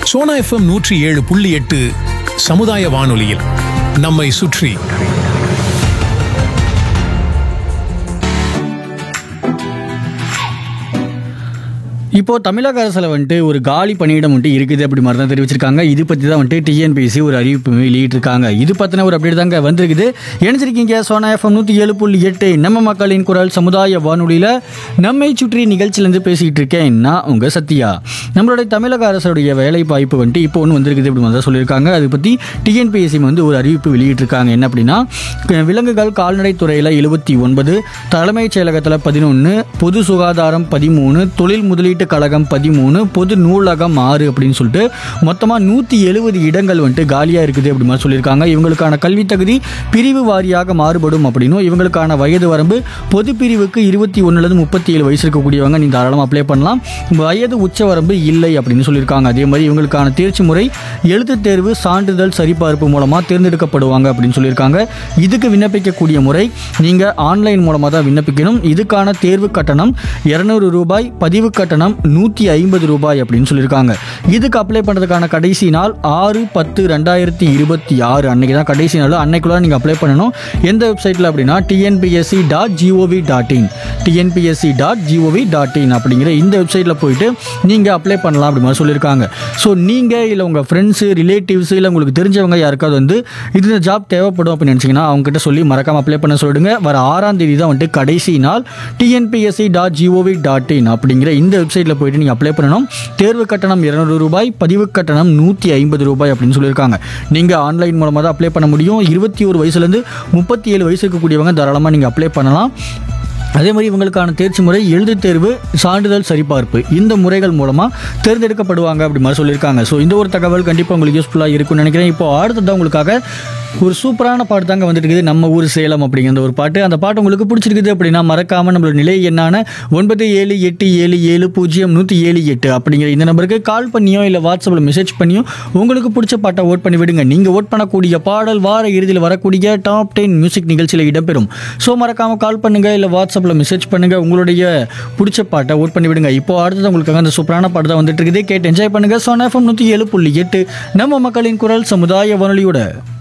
Sona FM 107.8 சமுதாய வானொலியில் நம்மை சுற்றி. இப்போ தமிழக அரசில் வந்துட்டு ஒரு காலி பணியிடம் வந்துட்டு இருக்குது அப்படி மாதிரி தான் தெரிவிச்சிருக்காங்க. இது பற்றி தான் வந்துட்டு டிஎன்பிஎஸ்சி ஒரு அறிவிப்பு வெளியிட்டிருக்காங்க. இது பற்றின ஒரு அப்டேட் தாங்க வந்திருக்குது. இணைஞ்சிருக்கீங்க சோனா எஃப்எம் 107.8 நம்ம மக்களின் குரல் சமுதாய வானொலியில் நம்மை சுற்றி நிகழ்ச்சியிலேருந்து பேசிக்கிட்டு இருக்கேன் நான் உங்கள் சத்யா. நம்மளுடைய தமிழக அரசுடைய வேலை வாய்ப்பு வந்துட்டு இப்போ ஒன்று வந்திருக்குது அப்படி மாதிரி தான் சொல்லியிருக்காங்க. அதை பற்றி டிஎன்பிஎஸ்சி வந்து ஒரு அறிவிப்பு வெளியிட்டிருக்காங்க. என்ன அப்படின்னா, விலங்குகள் கால்நடை துறையில் 79, தலைமைச் செயலகத்தில் 11, பொது சுகாதாரம் 13, தொழில் முதலீட்டு கழகம் 13, பொது நூலகம் 6 அப்படின்னு சொல்லிட்டு மொத்தமாக 170 இடங்கள் வந்துட்டு காலியாக இருக்குது அப்படி மாதிரி சொல்லியிருக்காங்க. இவங்களுக்கான கல்வி தகுதி பிரிவு வாரியாக மாறுபடும் அப்படின்னும், இவங்களுக்கான வயது வரம்பு பொது பிரிவுக்கு 21லேருந்து 37 வயசு இருக்கக்கூடியவங்க நீங்கள் தாராளமாக அப்ளை பண்ணலாம். வயது உச்ச வரம்பு இல்லை அப்படின்னு சொல்லியிருக்காங்க. அதே மாதிரி இவங்களுக்கான தேர்ச்சி முறை எழுத்துத் தேர்வு சான்றிதழ் சரிபார்ப்பு மூலமாக தேர்ந்தெடுக்கப்படுவாங்க அப்படின்னு சொல்லியிருக்காங்க. இதுக்கு விண்ணப்பிக்கக்கூடிய முறை நீங்கள் ஆன்லைன் மூலமாக தான் விண்ணப்பிக்கணும். இதுக்கான தேர்வு கட்டணம் 200 ரூபாய், பதிவு கட்டணம் 150 ரூபாய் அப்படின்னு சொல்லியிருக்காங்க. இதுக்கு அப்ளை பண்ணுறதுக்கான கடைசி நாள் 6/10/2026 அன்னைக்கு தான் கடைசி நாள். அன்னைக்குள்ள நீங்கள் அப்ளை பண்ணணும். எந்த வெப்சைட்டில் அப்படின்னா tnpsc.gov.in tnpsc.gov.in அப்படிங்கிற இந்த வெப்சைட்டில் போயிட்டு நீங்கள் அப்ளை பண்ணலாம் அப்படி மாதிரி சொல்லியிருக்காங்க. ஸோ நீங்கள் இல்லை உங்கள் ஃப்ரெண்ட்ஸு, ரிலேட்டிவ்ஸு, இல்லை உங்களுக்கு தெரிஞ்சவங்க யாருக்காவது வந்து இந்த ஜாப் தேவைப்படும் அப்படின்னு நினச்சிங்கன்னா அவங்ககிட்ட சொல்லி மறக்காமல் அப்ளை பண்ண சொல்லிடுங்க. வர 6ஆம் தேதி தான் வந்துட்டு கடைசி நாள். tnpsc.gov.in அப்படிங்கிற இந்த வெப்சைட்டில் போயிட்டு நீங்கள் அப்ளை பண்ணணும். தேர்வு கட்டணம் 200 ரூபாய், பதிவு கட்டணம் 150 ரூபாய் அப்படின்னு சொல்லியிருக்காங்க. நீங்கள் ஆன்லைன் மூலமாக தான் அப்ளை பண்ண முடியும். 21 வயசுலேருந்து 37 வயசு இருக்கக்கூடியவங்க தாராளமாக நீங்கள் அப்ளை பண்ணலாம். அதே மாதிரி இவங்களுக்கான தேர்ச்சி முறை எழுத்துத் தேர்வு சான்றிதழ் சரிபார்ப்பு இந்த முறைகள் மூலமாக தேர்ந்தெடுக்கப்படுவாங்க அப்படி மாதிரி சொல்லியிருக்காங்க. ஸோ இந்த ஒரு தகவல் கண்டிப்பாக உங்களுக்கு யூஸ்ஃபுல்லாக இருக்கும்னு நினைக்கிறேன். இப்போ அடுத்ததான் உங்களுக்காக ஒரு சூப்பரான பாட்டு தாங்க வந்துட்டு இருக்குது. நம்ம ஊர் சேலம் அப்படிங்கிற ஒரு பாட்டு. அந்த பாட்டு உங்களுக்கு பிடிச்சிருக்குது அப்படின்னா மறக்காமல் நம்மளோட நிலை எண்ணான 9787700178 அப்படிங்கிற இந்த நம்பருக்கு கால் பண்ணியோ இல்லை வாட்ஸ்அப்பில் மெசேஜ் பண்ணியோ உங்களுக்கு பிடிச்ச பாட்டை ஓட் பண்ணி விடுங்க. நீங்கள் ஓட் பண்ணக்கூடிய பாடல் வார இறுதியில் வரக்கூடிய டாப் 10 மியூசிக் நிகழ்ச்சியில் இடம்பெறும். ஸோ மறக்காமல் கால் பண்ணுங்கள் இல்லை வாட்ஸ்அப்பில் மெசேஜ் பண்ணுங்கள். உங்களுடைய பிடிச்ச பாட்டை ஓட் பண்ணி விடுங்க. இப்போ அடுத்தது உங்களுக்காக அந்த சூப்பரான பாட்டு தான் வந்துட்டு இருக்குது. கேட்டு என்ஜாய் பண்ணுங்கள். சோனா எஃப்எம் 107.8 நம்ம மக்களின் குரல் சமுதாய வானொலியோட